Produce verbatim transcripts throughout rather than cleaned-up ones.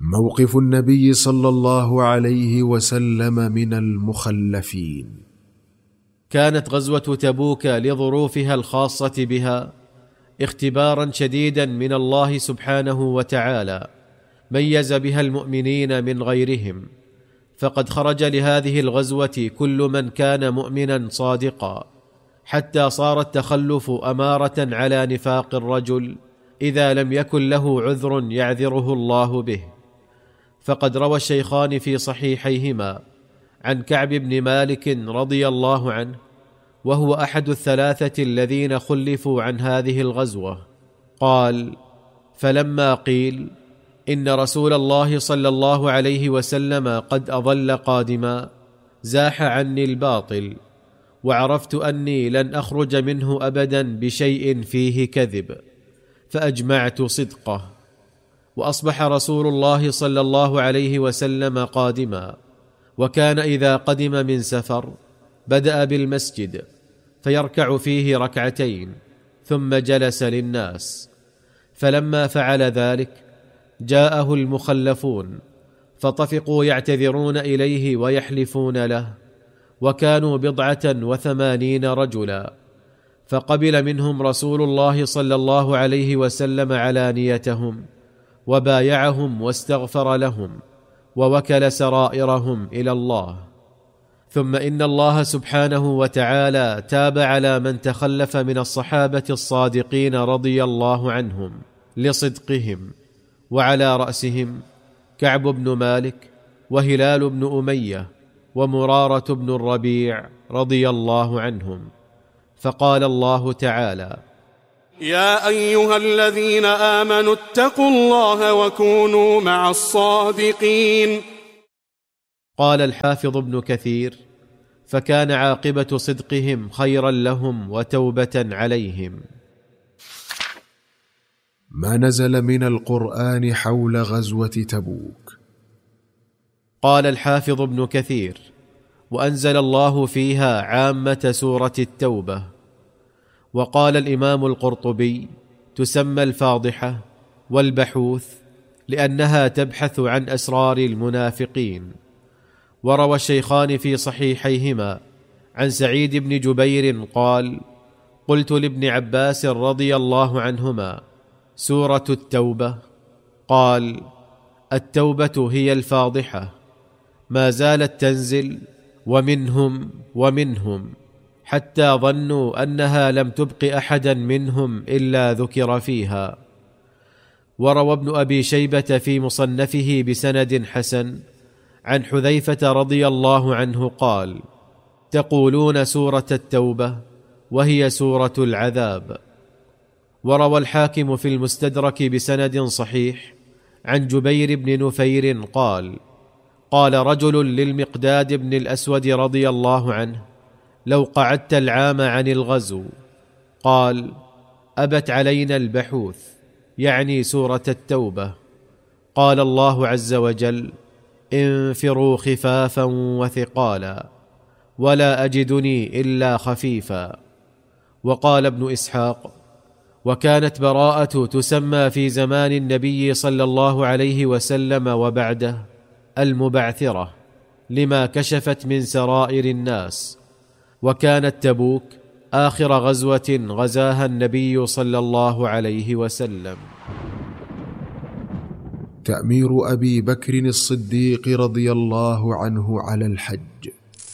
موقف النبي صلى الله عليه وسلم من المخلفين. كانت غزوة تبوك لظروفها الخاصة بها اختبارا شديدا من الله سبحانه وتعالى، ميز بها المؤمنين من غيرهم، فقد خرج لهذه الغزوة كل من كان مؤمنا صادقا، حتى صار التخلف أمارة على نفاق الرجل إذا لم يكن له عذر يعذره الله به. فقد روى الشيخان في صحيحيهما عن كعب بن مالك رضي الله عنه، وهو أحد الثلاثة الذين خلفوا عن هذه الغزوة، قال: فلما قيل إن رسول الله صلى الله عليه وسلم قد أظل قادما زاح عني الباطل، وعرفت أني لن أخرج منه أبدا بشيء فيه كذب، فأجمعت صدقه. وأصبح رسول الله صلى الله عليه وسلم قادما، وكان إذا قدم من سفر بدأ بالمسجد فيركع فيه ركعتين ثم جلس للناس، فلما فعل ذلك جاءه المخلفون فطفقوا يعتذرون إليه ويحلفون له، وكانوا بضعة وثمانين رجلا، فقبل منهم رسول الله صلى الله عليه وسلم علانيتهم وبايعهم واستغفر لهم ووكل سرائرهم إلى الله. ثم إن الله سبحانه وتعالى تاب على من تخلف من الصحابة الصادقين رضي الله عنهم لصدقهم، وعلى رأسهم كعب بن مالك وهلال بن أمية ومرارة بن الربيع رضي الله عنهم. فقال الله تعالى: يا أيها الذين آمنوا اتقوا الله وكونوا مع الصادقين. قال الحافظ ابن كثير: فكان عاقبة صدقهم خيرا لهم وتوبة عليهم. ما نزل من القرآن حول غزوة تبوك. قال الحافظ ابن كثير: وأنزل الله فيها عامة سورة التوبة. وقال الإمام القرطبي: تسمى الفاضحة والبحوث لأنها تبحث عن أسرار المنافقين. وروى الشيخان في صحيحيهما عن سعيد بن جبير قال: قلت لابن عباس رضي الله عنهما: سورة التوبة؟ قال: التوبة هي الفاضحة، ما زالت تنزل ومنهم ومنهم حتى ظنوا أنها لم تبق أحدا منهم إلا ذكر فيها. وروى ابن أبي شيبة في مصنفه بسند حسن عن حذيفة رضي الله عنه قال: تقولون سورة التوبة وهي سورة العذاب. وروى الحاكم في المستدرك بسند صحيح عن جبير بن نفير قال: قال رجل للمقداد بن الأسود رضي الله عنه: لو قعدت العام عن الغزو. قال: أبت علينا البحوث، يعني سورة التوبة. قال الله عز وجل: انفروا خفافا وثقالا ولا أجدني إلا خفيفا. وقال ابن إسحاق: وكانت براءة تسمى في زمان النبي صلى الله عليه وسلم وبعده المبعثرة، لما كشفت من سرائر الناس. وكانت تبوك آخر غزوة غزاها النبي صلى الله عليه وسلم. تأمير أبي بكر الصديق رضي الله عنه على الحج.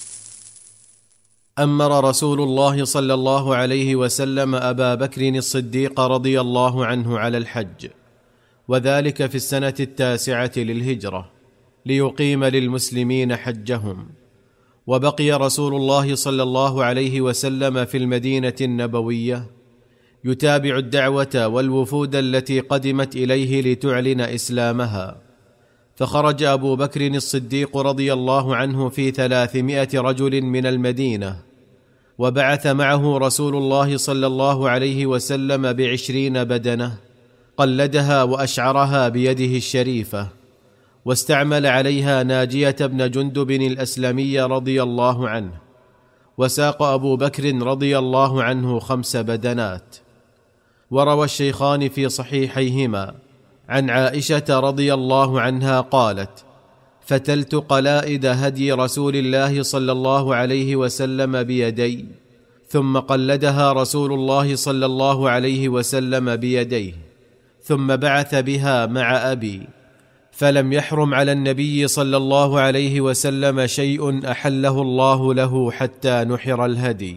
أمر رسول الله صلى الله عليه وسلم أبا بكر الصديق رضي الله عنه على الحج، وذلك في السنة التاسعة للهجرة، ليقيم للمسلمين حجهم. وبقي رسول الله صلى الله عليه وسلم في المدينة النبوية يتابع الدعوة والوفود التي قدمت إليه لتعلن إسلامها. فخرج أبو بكر الصديق رضي الله عنه في ثلاثمائة رجل من المدينة، وبعث معه رسول الله صلى الله عليه وسلم بعشرين بدنة قلدها وأشعرها بيده الشريفة، واستعمل عليها ناجية بن جندب الأسلمي رضي الله عنه، وساق أبو بكر رضي الله عنه خمس بدنات. وروى الشيخان في صحيحيهما عن عائشة رضي الله عنها قالت: فتلت قلائد هدي رسول الله صلى الله عليه وسلم بيدي، ثم قلدها رسول الله صلى الله عليه وسلم بيديه، ثم بعث بها مع أبي، فلم يحرم على النبي صلى الله عليه وسلم شيء أحله الله له حتى نحر الهدي.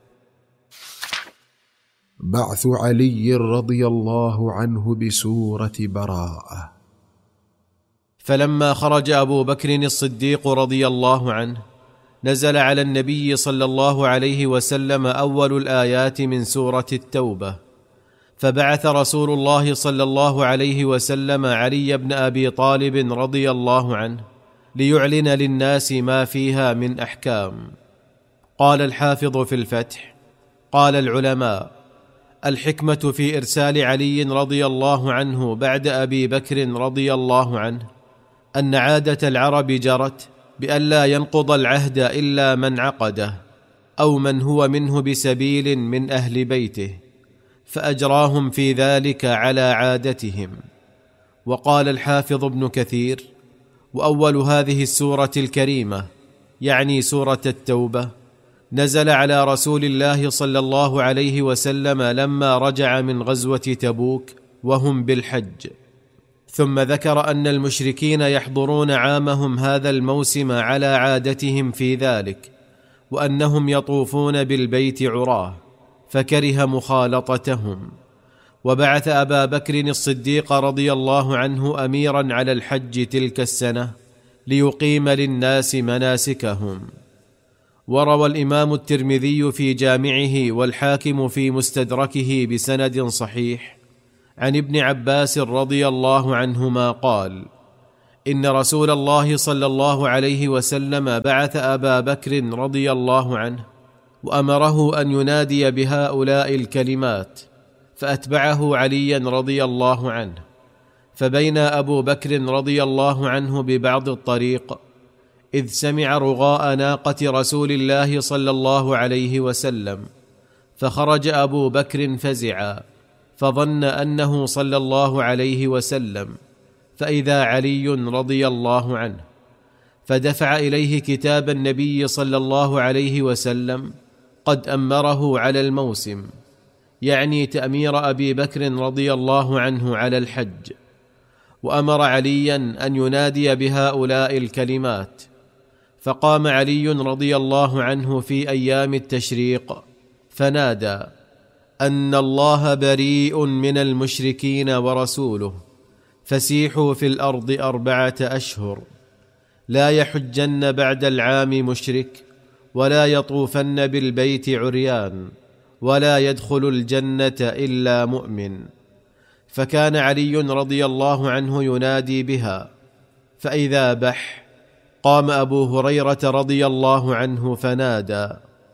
بعث علي رضي الله عنه بسورة براءة. فلما خرج أبو بكر الصديق رضي الله عنه نزل على النبي صلى الله عليه وسلم أول الآيات من سورة التوبة، فبعث رسول الله صلى الله عليه وسلم علي بن أبي طالب رضي الله عنه ليعلن للناس ما فيها من أحكام. قال الحافظ في الفتح: قال العلماء: الحكمة في إرسال علي رضي الله عنه بعد أبي بكر رضي الله عنه أن عادة العرب جرت بألا ينقض العهد إلا من عقده أو من هو منه بسبيل من أهل بيته، فأجراهم في ذلك على عادتهم. وقال الحافظ ابن كثير: وأول هذه السورة الكريمة، يعني سورة التوبة، نزل على رسول الله صلى الله عليه وسلم لما رجع من غزوة تبوك وهم بالحج، ثم ذكر أن المشركين يحضرون عامهم هذا الموسم على عادتهم في ذلك، وأنهم يطوفون بالبيت عراه، فكره مخالطتهم، وبعث أبا بكر الصديق رضي الله عنه أميرا على الحج تلك السنة ليقيم للناس مناسكهم. وروى الإمام الترمذي في جامعه والحاكم في مستدركه بسند صحيح عن ابن عباس رضي الله عنهما قال: إن رسول الله صلى الله عليه وسلم بعث أبا بكر رضي الله عنه وأمره أن ينادي بهؤلاء الكلمات، فأتبعه عليا رضي الله عنه، فبين أبو بكر رضي الله عنه ببعض الطريق إذ سمع رغاء ناقة رسول الله صلى الله عليه وسلم، فخرج أبو بكر فزعا، فظن أنه صلى الله عليه وسلم، فإذا علي رضي الله عنه، فدفع إليه كتاب النبي صلى الله عليه وسلم قد أمره على الموسم، يعني تأمير أبي بكر رضي الله عنه على الحج، وأمر عليا أن ينادي بهؤلاء الكلمات. فقام علي رضي الله عنه في أيام التشريق فنادى: أن الله بريء من المشركين ورسوله، فسيحوا في الأرض أربعة أشهر، لا يحجن بعد العام مشرك، ولا يطوفن بالبيت عريان، ولا يدخل الجنة إلا مؤمن. فكان علي رضي الله عنه ينادي بها، فإذا بح قام أبو هريرة رضي الله عنه فنادى.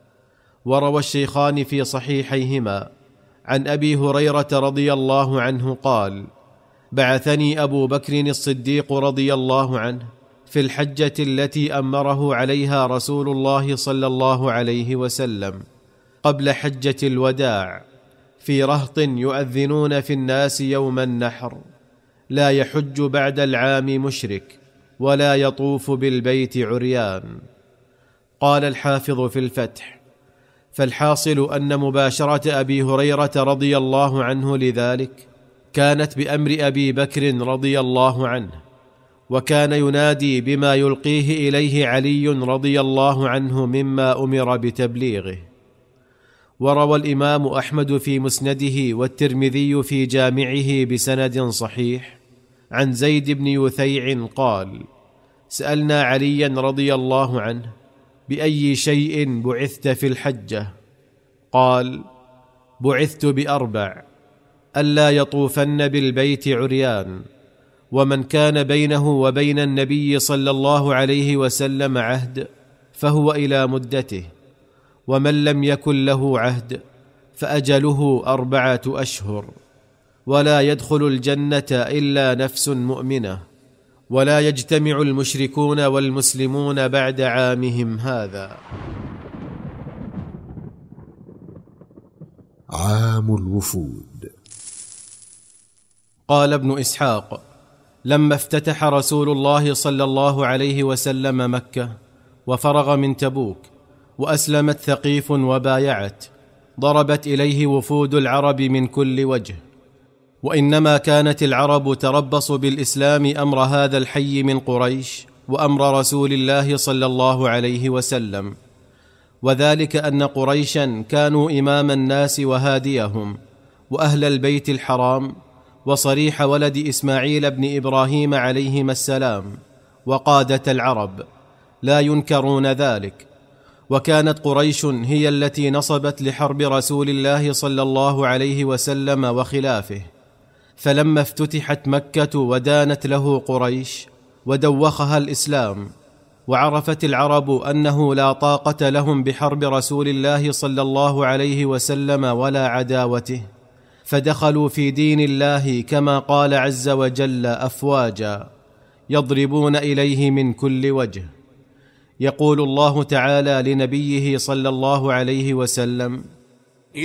وروى الشيخان في صحيحيهما عن أبي هريرة رضي الله عنه قال: بعثني أبو بكر الصديق رضي الله عنه في الحجة التي أمره عليها رسول الله صلى الله عليه وسلم قبل حجة الوداع، في رهط يؤذنون في الناس يوم النحر، لا يحج بعد العام مشرك، ولا يطوف بالبيت عريان. قال الحافظ في الفتح: فالحاصل أن مباشرة أبي هريرة رضي الله عنه لذلك كانت بأمر أبي بكر رضي الله عنه، وكان ينادي بما يلقيه إليه علي رضي الله عنه مما أمر بتبليغه. وروى الإمام أحمد في مسنده والترمذي في جامعه بسند صحيح عن زيد بن يثيع قال: سألنا عليا رضي الله عنه: بأي شيء بعثت في الحجة؟ قال: بعثت بأربع: ألا يطوفن بالبيت عريان، ومن كان بينه وبين النبي صلى الله عليه وسلم عهد فهو إلى مدته، ومن لم يكن له عهد فأجله أربعة أشهر، ولا يدخل الجنة إلا نفس مؤمنة، ولا يجتمع المشركون والمسلمون بعد عامهم هذا. عام الوفود. قال ابن إسحاق: لما افتتح رسول الله صلى الله عليه وسلم مكة وفرغ من تبوك وأسلمت ثقيف وبايعت، ضربت إليه وفود العرب من كل وجه، وإنما كانت العرب تربص بالإسلام أمر هذا الحي من قريش وأمر رسول الله صلى الله عليه وسلم، وذلك أن قريشا كانوا إمام الناس وهاديهم، وأهل البيت الحرام وصريح ولد إسماعيل بن إبراهيم عليهما السلام وقادة العرب لا ينكرون ذلك. وكانت قريش هي التي نصبت لحرب رسول الله صلى الله عليه وسلم وخلافه، فلما افتتحت مكة ودانت له قريش ودوخها الإسلام، وعرفت العرب أنه لا طاقة لهم بحرب رسول الله صلى الله عليه وسلم ولا عداوته، فدخلوا في دين الله كما قال عز وجل أفواجا يضربون إليه من كل وجه. يقول الله تعالى لنبيه صلى الله عليه وسلم: